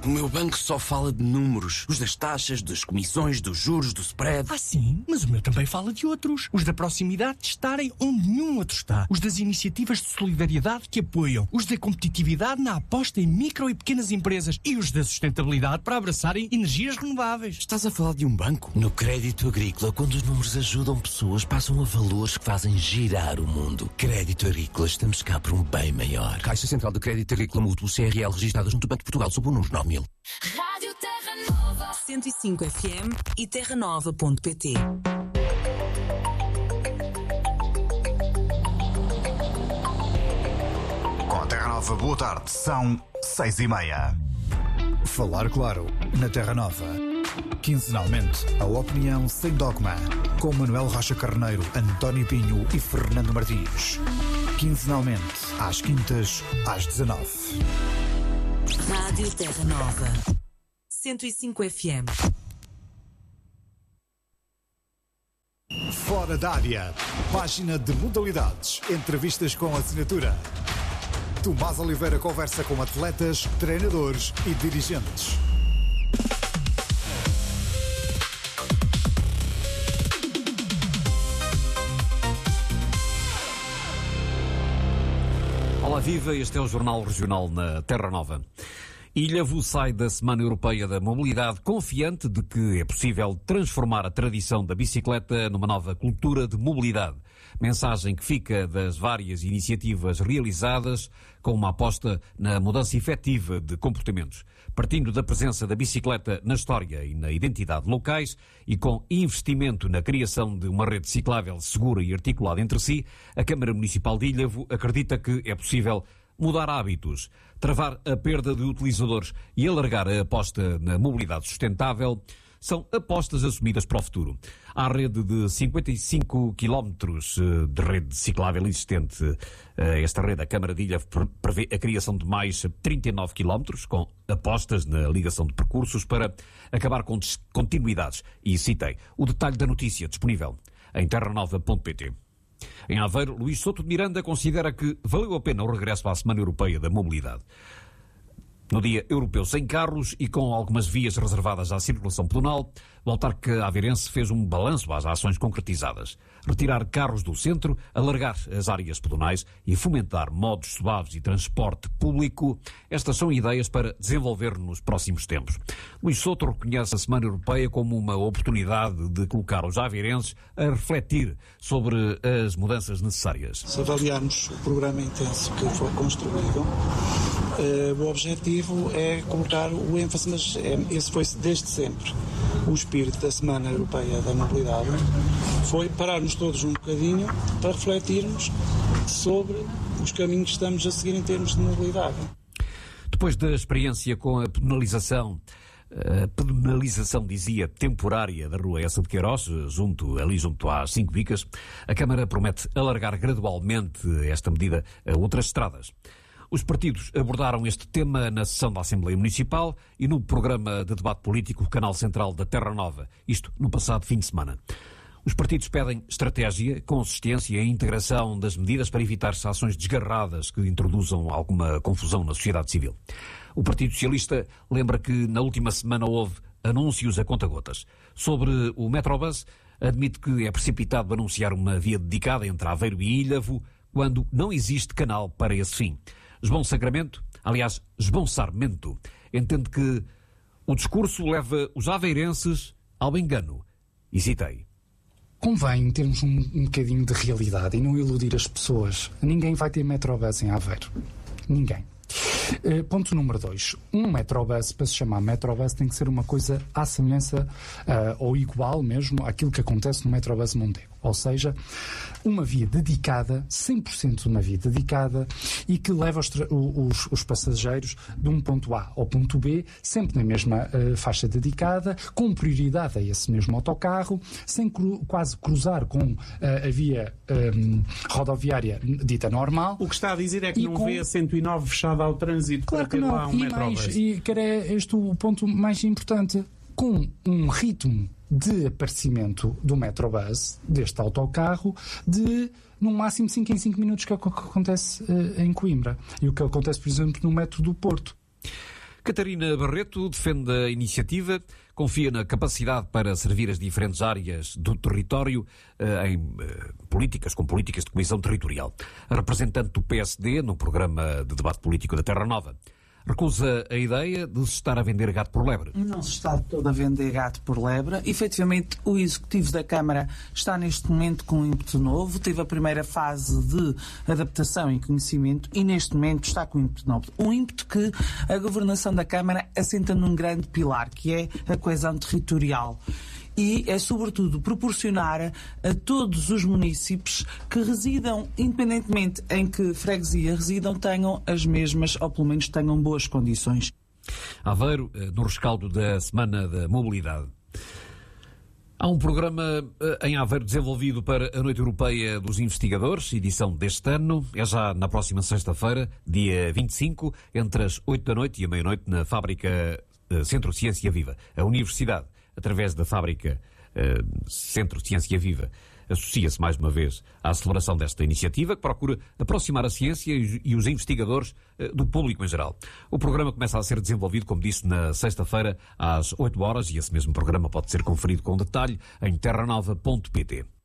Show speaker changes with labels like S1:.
S1: O meu banco só fala de números. Os das taxas, das comissões, dos juros, do spread.
S2: Ah, sim? Mas o meu também fala de outros. Os da proximidade de estarem onde nenhum outro está. Os das iniciativas de solidariedade que apoiam. Os da competitividade na aposta em micro e pequenas empresas. E os da sustentabilidade para abraçarem energias renováveis.
S1: Estás a falar de um banco?
S3: No crédito agrícola, quando os números ajudam pessoas, passam a valores que fazem girar o mundo. Crédito agrícola, estamos cá por um bem maior.
S1: Caixa Central de Crédito Agrícola Mútuo CRL, registrada junto ao Banco de Portugal, sob o número 9000.
S4: Rádio Terra Nova 105 FM e terranova.pt.
S5: Com a Terra Nova, boa tarde, são 6h30.
S6: Falar claro, na Terra Nova. Quinzenalmente, a opinião sem dogma, com Manuel Rocha Carneiro, António Pinho e Fernando Martins. Quinzenalmente, às quintas, às 19.
S4: Rádio Terra Nova 105 FM.
S6: Fora da área, página de modalidades, entrevistas com assinatura. Tomás Oliveira conversa com atletas, treinadores e dirigentes.
S7: Olá, viva, este é o Jornal Regional na Terra Nova. Ilhavo sai da Semana Europeia da Mobilidade confiante de que é possível transformar a tradição da bicicleta numa nova cultura de mobilidade. Mensagem que fica das várias iniciativas realizadas com uma aposta na mudança efetiva de comportamentos. Partindo da presença da bicicleta na história e na identidade locais e com investimento na criação de uma rede ciclável segura e articulada entre si, a Câmara Municipal de Ilhavo acredita que é possível mudar hábitos, travar a perda de utilizadores e alargar a aposta na mobilidade sustentável são apostas assumidas para o futuro. À rede de 55 km de rede ciclável existente, esta rede, a Câmara de Ilhavo prevê a criação de mais 39 km, com apostas na ligação de percursos para acabar com descontinuidades. E citei o detalhe da notícia disponível em terranova.pt. Em Aveiro, Luís Souto de Miranda considera que valeu a pena o regresso à Semana Europeia da Mobilidade. No Dia Europeu sem carros e com algumas vias reservadas à circulação pedonal, o autarca aveirense fez um balanço às ações concretizadas. Retirar carros do centro, alargar as áreas pedonais e fomentar modos suaves e transporte público. Estas são ideias para desenvolver nos próximos tempos. Luís Souto reconhece a Semana Europeia como uma oportunidade de colocar os aveirenses a refletir sobre as mudanças necessárias.
S8: Se avaliarmos o programa intenso que foi construído, o objetivo é colocar o ênfase, mas esse foi desde sempre o espírito da Semana Europeia da Mobilidade, foi pararmos todos um bocadinho para refletirmos sobre os caminhos que estamos a seguir em termos de mobilidade.
S7: Depois da experiência com a pedonalização, dizia, temporária da rua Essa de Queiroz, ali junto às 5 bicas, a Câmara promete alargar gradualmente esta medida a outras estradas. Os partidos abordaram este tema na sessão da Assembleia Municipal e no programa de debate político Canal Central da Terra Nova, isto no passado fim de semana. Os partidos pedem estratégia, consistência e integração das medidas para evitar ações desgarradas que introduzam alguma confusão na sociedade civil. O Partido Socialista lembra que na última semana houve anúncios a conta-gotas. Sobre o Metrobus, admite que é precipitado anunciar uma via dedicada entre Aveiro e Ilhavo quando não existe canal para esse fim. João Sarmento, entende que o discurso leva os aveirenses ao engano. E citei:
S9: convém termos um bocadinho de realidade e não iludir as pessoas. Ninguém vai ter Metrobus em Aveiro. Ninguém. Ponto número 2. Um Metrobus, para se chamar Metrobus, tem que ser uma coisa à semelhança ou igual mesmo àquilo que acontece no Metrobus Mondego. Ou seja, uma via dedicada, 100% uma via dedicada e que leva os passageiros de um ponto A ao ponto B, sempre na mesma faixa dedicada, com prioridade a esse mesmo autocarro, sem quase cruzar com a via rodoviária dita normal.
S10: O que está a dizer é que não vê a 109 fechada ao trânsito, claro, para ter lá um Metrobus.
S9: E que era este o ponto mais importante. Com um ritmo de aparecimento do Metrobus, deste autocarro, de no máximo 5 em 5 minutos, que é o que acontece em Coimbra. E o que acontece, por exemplo, no metro do Porto.
S7: Catarina Barreto defende a iniciativa, confia na capacidade para servir as diferentes áreas do território com políticas de coesão territorial. A representante do PSD no programa de debate político da Terra Nova recusa a ideia de se estar a vender gato por lebre.
S11: Não se está todo a vender gato por lebre. Efetivamente, o Executivo da Câmara está neste momento com um ímpeto novo. Teve a primeira fase de adaptação e conhecimento e neste momento está com um ímpeto novo. Um ímpeto que a governação da Câmara assenta num grande pilar, que é a coesão territorial. E é, sobretudo, proporcionar a todos os municípios que residam, independentemente em que freguesia residam, tenham as mesmas, ou pelo menos tenham boas condições.
S7: Aveiro, no rescaldo da Semana da Mobilidade. Há um programa em Aveiro desenvolvido para a Noite Europeia dos Investigadores, edição deste ano. É já na próxima sexta-feira, dia 25, entre as 8 da noite e a meia-noite, na fábrica Centro Ciência Viva. A Universidade, através da fábrica Centro Ciência Viva, associa-se mais uma vez à celebração desta iniciativa que procura aproximar a ciência e os investigadores do público em geral. O programa começa a ser desenvolvido, como disse, na sexta-feira às 8 horas e esse mesmo programa pode ser conferido com detalhe em terranova.pt.